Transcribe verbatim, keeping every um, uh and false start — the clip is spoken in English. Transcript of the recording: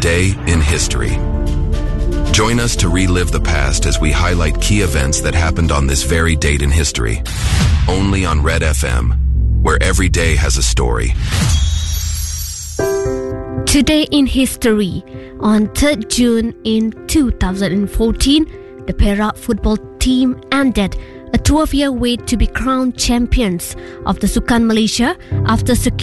Today in History. Join us to relive the past as we highlight key events that happened on this very date in history. Only on Red F M, where every day has a story. Today in History, on third June in two thousand fourteen, the Perak football team ended a twelve-year wait to be crowned champions of the Sukan Malaysia after securing